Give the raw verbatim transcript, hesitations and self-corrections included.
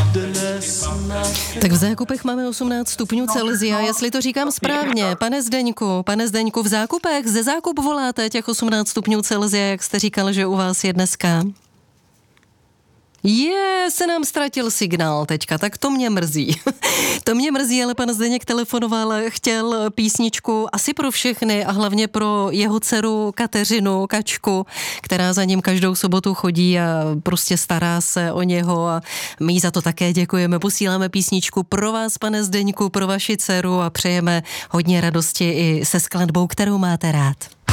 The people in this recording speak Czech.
Tak v Zákupech máme osmnáct stupňů Celsia, jestli to říkám správně. Pane Zdeňku, pane Zdeňku, v Zákupech ze Zákup voláte těch osmnáct stupňů Celsia, jak jste říkal, že u vás je dneska? Je, se nám ztratil signál teďka, tak to mě mrzí. To mě mrzí, ale pan Zdeněk telefonoval, chtěl písničku asi pro všechny a hlavně pro jeho dceru Kateřinu, Kačku, která za ním každou sobotu chodí a prostě stará se o něho a my jí za to také děkujeme. Posíláme písničku pro vás, pane Zdeňku, pro vaši dceru a přejeme hodně radosti i se skladbou, kterou máte rád.